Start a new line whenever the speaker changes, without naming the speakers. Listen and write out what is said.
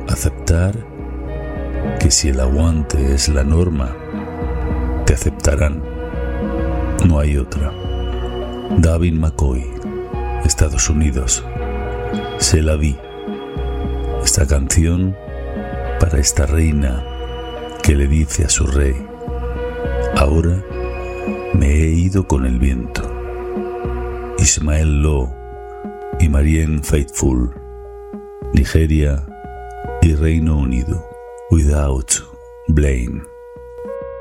Aceptar que si el aguante es la norma, te aceptarán. No hay otra. David McCoy, Estados Unidos. C'est la vie. Esta canción para esta reina que le dice a su rey: ahora me he ido con el viento. Ismael Lo y Marianne Faithfull, Nigeria y Reino Unido. Without blame.